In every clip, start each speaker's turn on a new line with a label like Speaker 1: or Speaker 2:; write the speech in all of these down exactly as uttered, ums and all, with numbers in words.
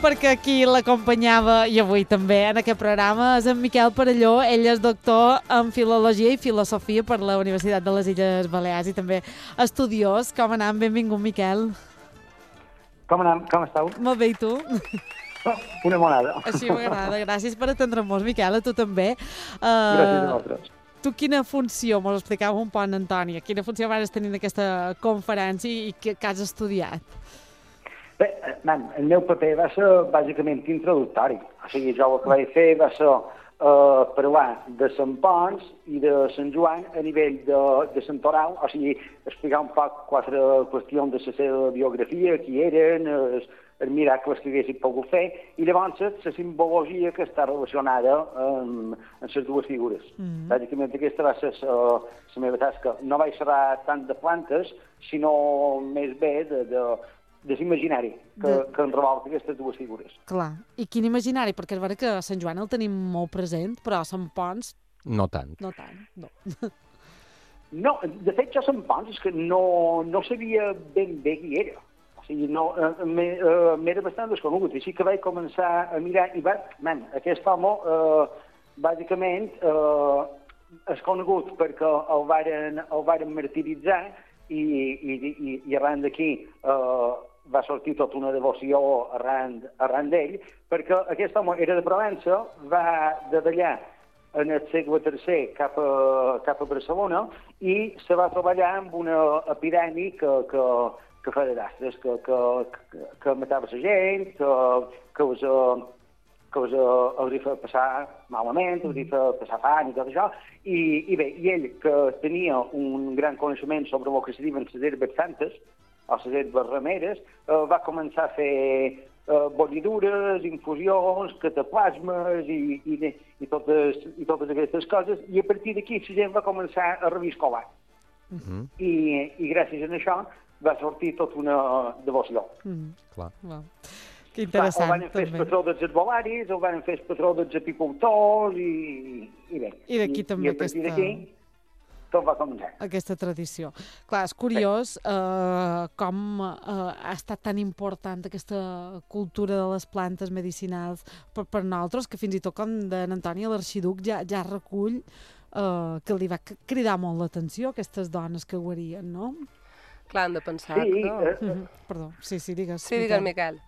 Speaker 1: perquè aquí l'acompanyava, i avui també en aquest programa, és en Miquel Perelló. Ell és doctor en Filologia i Filosofia per la Universitat de les Illes Balears i també estudiós. Com anem? Benvingut, Miquel.
Speaker 2: Com anem? Com esteu?
Speaker 1: Molt bé, i tu?
Speaker 2: Oh, una monada.
Speaker 1: Així m'agrada. Gràcies per atendre'ns, Miquel, a tu també. Uh,
Speaker 2: Gràcies a vosaltres.
Speaker 1: Tu quina funció, mos explicava un poc, Antònia, quina funció vas tenir en aquesta conferència i què, què has estudiat?
Speaker 2: Bé, man, el meu paper va ser bàsicament introductori. O sigui, jo el que vaig fer va ser uh, parlar de Sant Pons i de Sant Joan a nivell de, de Sant Oral, o sigui, explicar un poc quatre qüestions de la seva biografia, qui eren, els, els miracles que haguessin pogut fer, i llavors la simbologia que està relacionada amb, amb les dues figures. Mm. Bàsicament aquesta va ser la meva tasca. No vaig xerrar tant de plantes, sinó més bé de, de, de l'imaginari que, de... que enrevolta aquestes dues figures.
Speaker 1: Clar. I quin imaginari? Perquè és vera que a Sant Joan el tenim molt present, però a Sant Pons...
Speaker 3: No tant.
Speaker 1: No tant, no.
Speaker 2: No, de fet, jo a Sant Pons és que no, no sabia ben bé qui era. O sigui, no, uh, m'era bastant desconegut, així que vaig començar a mirar i va, man, aquest home, uh, bàsicament, uh, és conegut perquè el varen, el varen martiritzar i, i, i, i arran d'aquí uh, va sortir tota una devoció arran, arran d'ell, perquè aquest home era de Provença, va de d'allà en el segle tercer cap a, cap a Barcelona i se va treballar amb una epidèmia que, que que feia desastres, que, que, que, que matava la gent, que, que us, que us els hi feia passar malament, us hi feia passar fam i tot això. I, i bé, i ell, que tenia un gran coneixement sobre el que se diuen les herbes santes, o les herbes remeres, eh, va començar a fer eh, bollidures, infusions, cataplasmes i, i, i, totes, i totes aquestes coses, i a partir d'aquí la gent va començar a reviscolar. Uh-huh. I, I gràcies a això va sortir tota una devoció. Mm.
Speaker 3: Clar.
Speaker 1: Wow. Que interessant,
Speaker 2: Va, el van fer el patró dels arbolaris, el van fer el patró dels apicultors i, i bé.
Speaker 1: I d'aquí també
Speaker 2: i a partir
Speaker 1: aquesta...
Speaker 2: d'aquí tot va començar.
Speaker 1: Aquesta tradició. Clar, és curiós eh, com eh, ha estat tan important aquesta cultura de les plantes medicinals per, per nosaltres, que fins i tot com d'en Antònia l'Arxiduc ja, ja recull eh, que li va cridar molt l'atenció aquestes dones que ho harien, no?
Speaker 4: Clar, hem de pensar
Speaker 2: sí,
Speaker 4: que...
Speaker 2: Eh,
Speaker 1: uh -huh. Perdó, sí, sí, digues.
Speaker 4: Sí, digues, Miquel.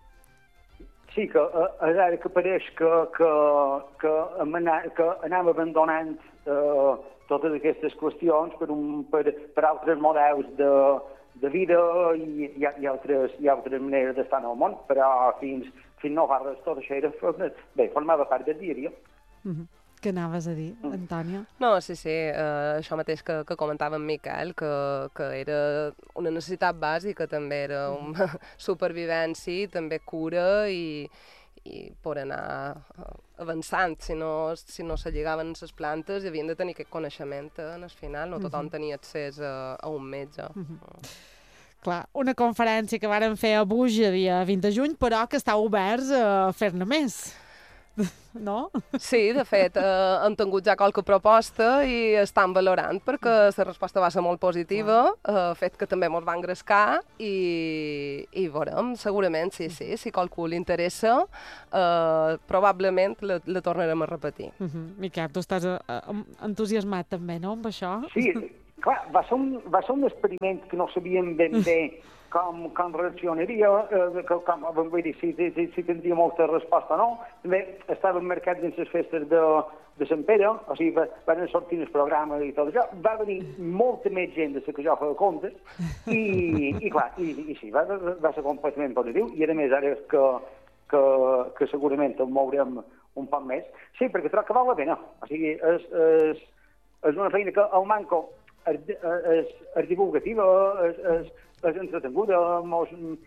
Speaker 2: Sí, que eh, ara que pareix que, que, que, que anem abandonant eh, totes aquestes qüestions per, un, per, per altres models de, de vida i, i, i, altres, i altres maneres d'estar en el món, però fins, fins no fa res tot això era, bé, formava part del dia a dia.
Speaker 1: Uh -huh. Què anaves a dir, Antònia?
Speaker 4: No, sí, sí, uh, això mateix que, que comentava en Miquel, que, que era una necessitat bàsica, també era una supervivència, també cura i, i per anar avançant. Si no, si no se lligaven les plantes, havien de tenir aquest coneixement en el final, no tothom tenia accés a, a un metge. Uh -huh.
Speaker 1: Clar, una conferència que varen fer a Buja dia vint de juny, però que està oberts a fer-ne més. No?
Speaker 4: Sí, de fet, eh, han tingut ja qualque proposta i estan valorant perquè la resposta va ser molt positiva, eh, fet que també ens va engrescar i, i veurem, segurament, sí, sí, si qualcú li interessa, eh, probablement la, la tornarem a repetir.
Speaker 1: Uh -huh. Miquel, tu estàs uh, entusiasmat també, no?, amb això?
Speaker 2: Sí, clar, va ser un, va ser un experiment que no sabíem ben bé com, com reaccionaria, eh, com, vull dir, si, si, si tindria molta resposta o no. També estàvem marcats en les festes de, de Sant Pere, o sigui, va, van sortir els programes i tot això. Va venir molta més gent de la que jo feia comptes i, i clar, i, i sí, va, va ser completament positiu i a més ara que, que, que segurament el mourem un poc més. Sí, perquè trobo que val la pena. O sigui, és, és, és una feina que el manco és, és, és divulgativa, és, és és entretenguda, mos,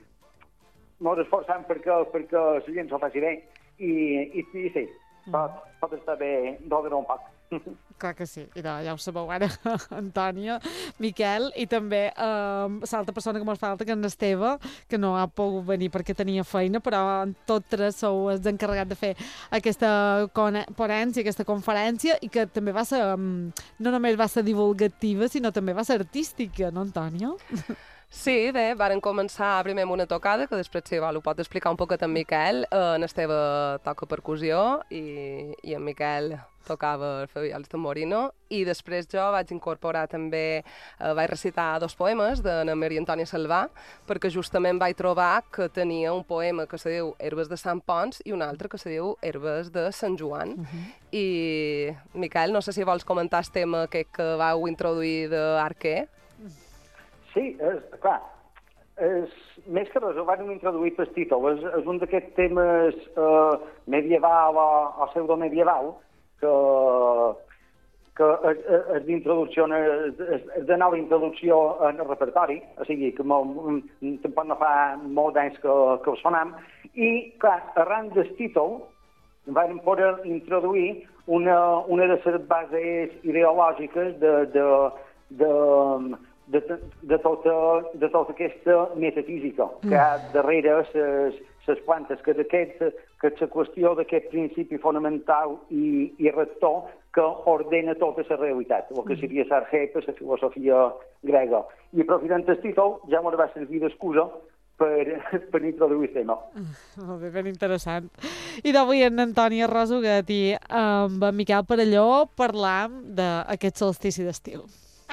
Speaker 2: mos esforçant perquè, perquè la gent s'ho faci bé i, i, i sí, pot, pot estar bé d'ordre un poc.
Speaker 1: Clar que sí, i no, ja ho sabeu ara, Antònia, Miquel, i també eh, l'altra persona que ens falta, que és Esteve, que no ha pogut venir perquè tenia feina, però en tot tres sou els encarregat de fer aquesta ponència, aquesta conferència, i que també va ser, no només va ser divulgativa, sinó també va ser artística, no, Antònia?
Speaker 4: Sí, bé, varen començar primer amb una tocada, que després sí, ho pot explicar un poquet en Miquel. En Esteve toca percussió i, i en Miquel tocava el Fabiol Tamborino, i després jo vaig incorporar també, eh, vaig recitar dos poemes d'Anna Maria Antònia Salvà, perquè justament vaig trobar que tenia un poema que se diu Herbes de Sant Pons i un altre que se diu Herbes de Sant Joan. Uh -huh. I, Miquel, no sé si vols comentar el tema que, que vau introduir d'Arquer.
Speaker 2: Sí, és, clar, és, més que res, ho vam introduir per títol. És, és un d'aquests temes eh, medieval o, o pseudo-medieval que, que és, és d'introducció, és, és de nova introducció en el repertori, o sigui, que molt, tampoc no fa molt d'anys que, que ho sonam, i, clar, arran del títol vam poder introduir una, una de les bases ideològiques de, de, de, de, de, tota, de tota aquesta metafísica que hi ha darrere les plantes, que d'aquest, que la qüestió d'aquest principi fonamental i, i rector que ordena tota la realitat, el que seria l'arquè per la filosofia grega. I aprofitant el títol, ja m'ho va servir d'excusa per, per introduir el tema.
Speaker 1: Molt bé, ben interessant. I d'avui en Antònia Rosuguet i amb en Miquel Perelló parlam d'aquest solstici d'estiu.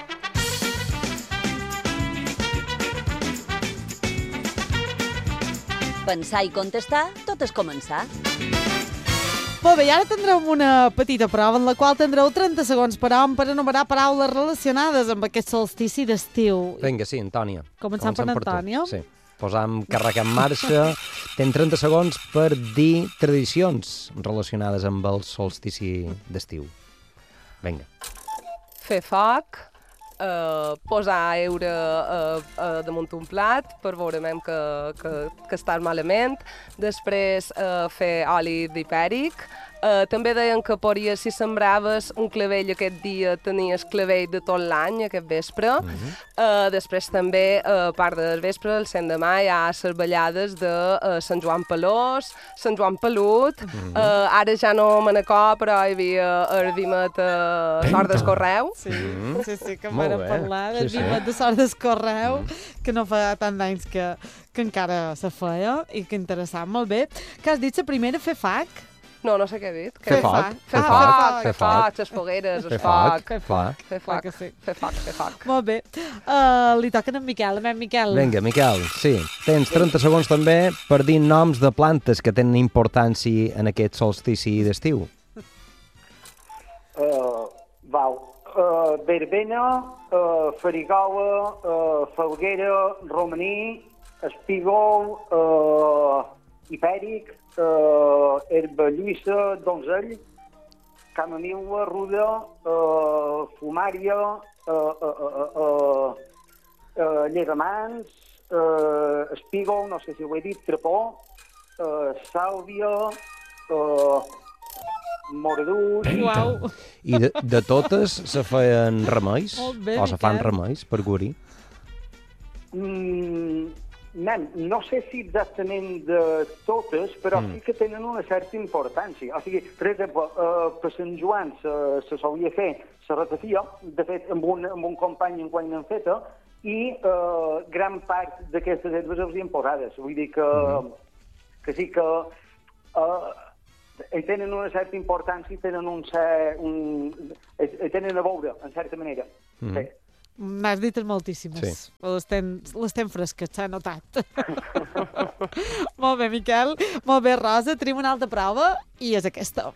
Speaker 3: Pensar i contestar, tot és començar.
Speaker 1: Molt bé, i ara tindrem una petita prova en la qual tindreu trenta segons per hom per enumerar paraules relacionades amb aquest solstici d'estiu.
Speaker 5: Vinga, sí, Antònia.
Speaker 1: Començant, Començant per Antònia.
Speaker 5: Sí. Posam càrrec en marxa. Ten trenta segons per dir tradicions relacionades amb el solstici d'estiu. Vinga.
Speaker 4: Fer foc, eh, posar eure eh, eh, damunt un plat per veure que, que, que estàs malament. Després eh, fer oli d'hipèric. Uh, també deien que podria, si sembraves un clavell aquest dia, tenies clavell de tot l'any, aquest vespre. Uh -huh. uh, després també, a uh, part del vespre, el cent de maig, hi ha les ballades de uh, Sant Joan Pelós, Sant Joan Pelut. Uh -huh. uh, ara ja no me n'acor, però hi havia el Vimet uh, Sort d'Escorreu.
Speaker 1: Sí, uh -huh. sí, sí, que em van parlar del sí, Vimet sí. de Sort d'Escorreu, uh -huh. que no fa tant d'anys que, que encara se feia, i que interessant, molt bé. Que has dit la primera, fer fac?
Speaker 4: No, no sé què he dit.
Speaker 5: Fer foc.
Speaker 4: Fer foc, fer foc, les fogueres, el foc.
Speaker 1: Fer foc,
Speaker 4: fer foc, fer foc, fer foc.
Speaker 1: Molt bé. Uh, li toquen a en Miquel. A Miquel.
Speaker 5: Vinga, Miquel, sí. Tens trenta segons també per dir noms de plantes que tenen importància en aquest solstici d'estiu.
Speaker 2: Uh, val. Uh, verbena, uh, farigola, uh, falguera, romaní, espígol, uh, hipèric, Uh, herba lluïssa, donzell, camamil·la, ruda, uh, fumària, uh, uh, uh, uh, uh, llegamans, uh, espígol, no sé si ho he dit, trepó, uh, sàlvia, uh, moradús...
Speaker 1: Uau!
Speaker 5: I de, de totes se feien remeis?
Speaker 1: Bé,
Speaker 5: o se fan remeis per guarir?
Speaker 2: Mm, nen, no sé si exactament de totes, però mm. sí que tenen una certa importància. O sigui, per exemple, uh, per Sant Joan se, se solia fer la ratafia, de fet, amb un, amb un company en quan n'han feta, i uh, gran part d'aquestes herbes els hi han posades. Vull dir que, mm. que sí que uh, tenen una certa importància i tenen un cert... Un, tenen a veure, en certa manera. Mm. Sí.
Speaker 1: N'has dit moltíssimes. Sí. Les ten, les ten fresques, s'ha notat. Molt bé, Miquel. Molt bé, Rosa. Tenim una altra prova i és aquesta.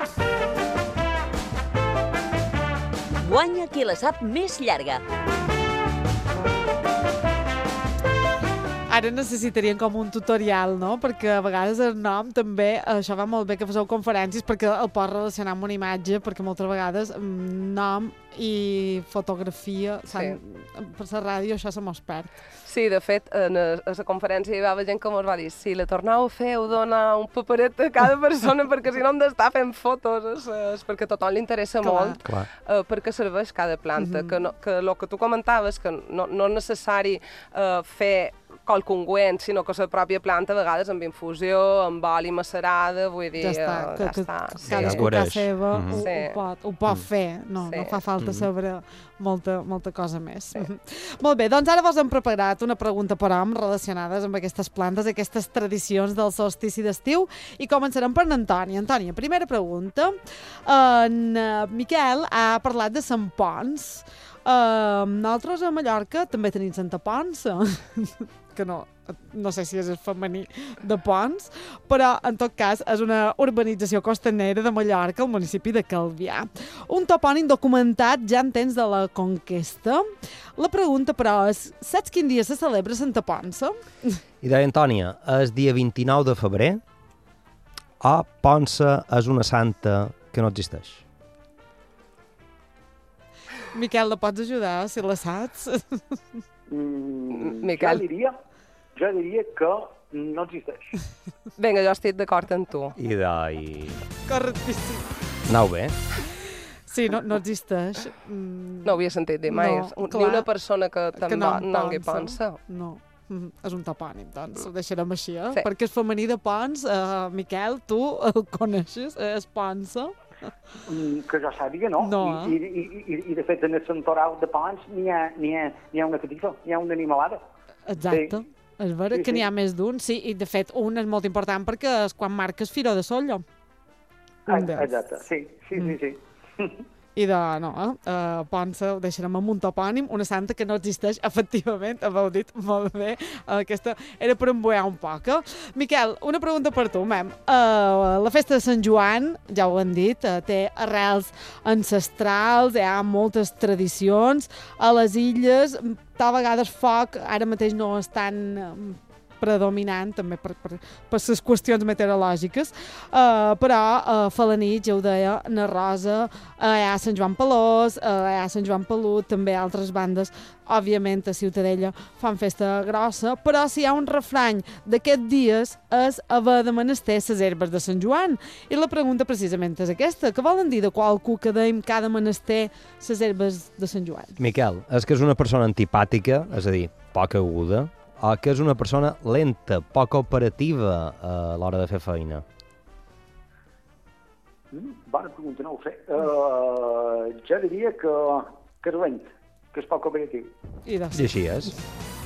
Speaker 3: Guanya qui la sap més llarga.
Speaker 1: Ara necessitarien com un tutorial, no? Perquè a vegades el nom també, això va molt bé que feu conferències perquè el pots relacionar amb una imatge, perquè moltes vegades nom i fotografia, sí. Per la ràdio això se mos perd.
Speaker 4: Sí, de fet, en a, a la conferència hi va haver gent que mos va dir si la tornau a fer, heu donar un paperet a cada persona perquè si no hem d'estar fent fotos, és, és perquè a tothom li interessa clar. molt, uh, perquè serveix cada planta, mm -hmm. que, no, que el que tu comentaves, que no, no és necessari uh, fer col congüent, sinó que la pròpia planta a vegades amb infusió, amb oli macerada, vull dir,
Speaker 1: Ja està,
Speaker 4: eh,
Speaker 1: que,
Speaker 4: ja
Speaker 1: que
Speaker 4: està.
Speaker 1: cadascú
Speaker 5: es
Speaker 1: a casa
Speaker 5: guareix.
Speaker 1: seva
Speaker 5: Mhm.
Speaker 1: ho,
Speaker 4: Sí.
Speaker 1: ho pot, ho pot fer, no,
Speaker 4: Sí.
Speaker 1: no fa falta
Speaker 5: Mhm.
Speaker 1: saber molta, molta cosa més. Molt bé, doncs ara vos hem preparat una pregunta per hom relacionades amb aquestes plantes, aquestes tradicions del solstici d'estiu, i començarem per n'Antònia. Antònia, primera pregunta. En uh, Miquel ha parlat de Sant Pons. Uh, nosaltres a Mallorca també tenim Santa Pons, que no, no sé si és el femení de Pons, però en tot cas és una urbanització costanera de Mallorca, al municipi de Calvià. Un topònim documentat ja en temps de la conquesta. La pregunta, però, és, saps quin dia se celebra Santa Ponsa?
Speaker 5: I deia Antònia, és dia vint-i-nou de febrer, o Ponsa és una santa que no existeix?
Speaker 1: Miquel, la pots ajudar, si la saps?
Speaker 2: Mm,
Speaker 4: Miquel.
Speaker 2: Jo diria, jo diria que no existeix.
Speaker 4: Vinga, jo estic d'acord amb tu.
Speaker 5: I de...
Speaker 1: Correctíssim.
Speaker 5: Anau bé.
Speaker 1: Sí, no, no existeix. Mm,
Speaker 4: No ho havia sentit dir mai.
Speaker 1: No,
Speaker 4: Ni
Speaker 1: clar.
Speaker 4: una persona que
Speaker 1: que
Speaker 4: te'n
Speaker 1: no
Speaker 4: va,
Speaker 1: en
Speaker 4: no en
Speaker 1: Ponsa.
Speaker 4: pensa.
Speaker 1: No. Mm, és un topònim, doncs ho deixarem així, eh?
Speaker 4: Sí.
Speaker 1: Perquè és femení de Pons. Uh, Miquel, tu el coneixes? És Ponsa?
Speaker 2: Mm, que jo sàpiga, no.
Speaker 1: No,
Speaker 2: I, i, i, i, de fet, en el santoral de Pons n'hi ha, n'hi ha, n'hi ha una catifa, n'hi ha una animalada.
Speaker 1: Exacte.
Speaker 2: Sí.
Speaker 1: És vera
Speaker 2: Sí,
Speaker 1: que n'hi
Speaker 2: sí.
Speaker 1: ha més d'un, sí, i de fet un és molt important perquè és quan marques Firó de Sollo.
Speaker 2: Ah,
Speaker 1: Un d'ells.
Speaker 2: exacte, sí, sí, sí, sí.
Speaker 1: I de, no, eh? Uh, Ponsa ho deixarem amb un topònim, una santa que no existeix, efectivament, ho heu dit molt bé, uh, aquesta era per embuar un poc. Eh? Miquel, una pregunta per tu, mem. Uh, la festa de Sant Joan, ja ho hem dit, uh, té arrels ancestrals, hi ha moltes tradicions, a les illes, tal vegades foc, ara mateix no és tan um, predominant, també per, per, per les qüestions meteorològiques, uh, però uh, fa la nit, ja ho deia, na Rosa, uh, hi ha Sant Joan Pelós, uh, hi ha Sant Joan Pelut, també altres bandes, òbviament a Ciutadella fan festa grossa, però si hi ha un refrany d'aquests dies és haver de menester les herbes de Sant Joan. I la pregunta precisament és aquesta, què volen dir de qualcú que deim que ha de menester les herbes de Sant Joan?
Speaker 5: Miquel, és que és una persona antipàtica, és a dir, poc aguda, o que és una persona lenta, poc operativa a l'hora de fer feina?
Speaker 2: Mm, bona pregunta, no ho sé. Uh, jo diria que, que és lent, que és poc operatiu.
Speaker 1: I de
Speaker 5: I així és.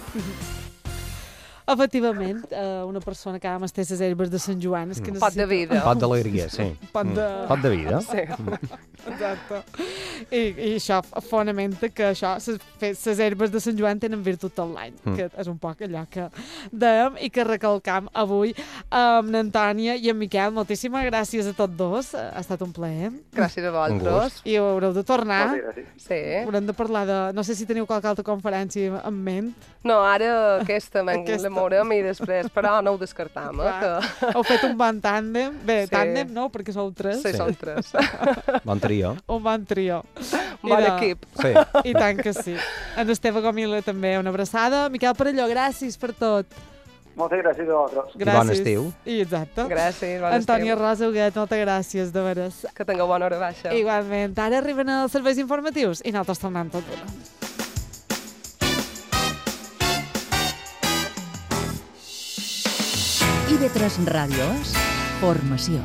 Speaker 1: Efectivament, eh, una persona que ha de menester les herbes de Sant Joan és que
Speaker 4: Pot de vida.
Speaker 5: Pot d'alegria, sí.
Speaker 1: Pot de...
Speaker 5: Mm. Pot de vida.
Speaker 4: Sí.
Speaker 1: Exacte. I, I això fonamenta que això, les herbes de Sant Joan tenen virtut tot l'any,
Speaker 5: Mm.
Speaker 1: que és un poc allò que dèiem i que recalcam avui amb n'Antònia i en Miquel. Moltíssimes gràcies a tots dos, ha estat un plaer.
Speaker 4: Gràcies a
Speaker 5: Un
Speaker 4: vosaltres.
Speaker 1: I haureu de tornar.
Speaker 2: Moltes gràcies.
Speaker 4: Sí.
Speaker 1: Haurem de parlar de... No sé si teniu qualque altra conferència en ment.
Speaker 4: No, ara aquesta, aquesta.
Speaker 1: Aquesta.
Speaker 4: la mourem i després, però no ho descartam, eh?
Speaker 1: Clar.
Speaker 4: Que...
Speaker 1: Heu fet un bon tàndem. Bé,
Speaker 4: Sí.
Speaker 1: tàndem no, perquè sou tres.
Speaker 4: Sí,
Speaker 5: Sí.
Speaker 4: som tres.
Speaker 5: Bon trio.
Speaker 1: Un bon trio.
Speaker 4: Un bon
Speaker 1: I de-
Speaker 4: equip.
Speaker 5: Sí.
Speaker 1: I tant que sí. En Esteve Gomila també una abraçada. Miquel Parelló, gràcies per tot.
Speaker 2: Moltes gràcies a vosaltres.
Speaker 1: Gràcies.
Speaker 5: bon estiu.
Speaker 1: I exacte.
Speaker 4: Gràcies, bon
Speaker 1: Antònia
Speaker 4: estiu.
Speaker 1: Rosa Huguet, moltes gràcies, de veres.
Speaker 4: Que tingueu bona hora baixa.
Speaker 1: Igualment. Ara arriben els serveis informatius i nosaltres tornem tot d'una.
Speaker 6: I V tres Ràdio és formació.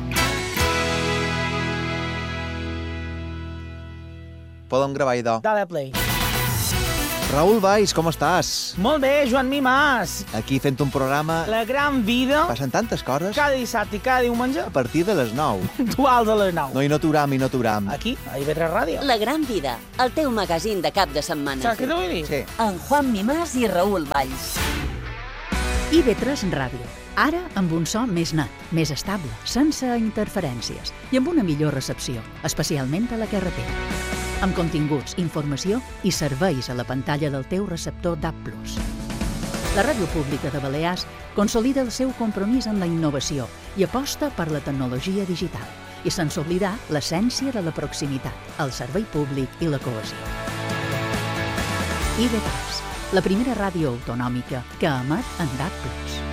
Speaker 7: Podem gravar, idò.
Speaker 8: Dale play.
Speaker 7: Raül Valls, com estàs?
Speaker 8: Molt bé, Joan Mimàs.
Speaker 7: Aquí fent un programa...
Speaker 8: La gran vida,
Speaker 7: Passen tantes coses
Speaker 8: cada dissabte i cada diumenge,
Speaker 7: a partir de les nou.
Speaker 8: puntuals a les nou.
Speaker 7: No, i no t'uram, i no t'uram.
Speaker 8: Aquí, a I V tres Ràdio.
Speaker 3: La gran vida, el teu magazín de cap de setmana.
Speaker 8: Saps què t'ho vull dir?
Speaker 7: Sí.
Speaker 3: En Juan Mimàs i Raül Valls.
Speaker 6: I V tres Ràdio. Ara amb un so més net, més estable, sense interferències i amb una millor recepció, especialment a la carretera. Amb continguts, informació i serveis a la pantalla del teu receptor D A B plus. La Ràdio Pública de Balears consolida el seu compromís amb la innovació i aposta per la tecnologia digital, i sense oblidar l'essència de la proximitat, el servei públic i la cohesió. I V tres, la primera ràdio autonòmica que emet en D A B plus.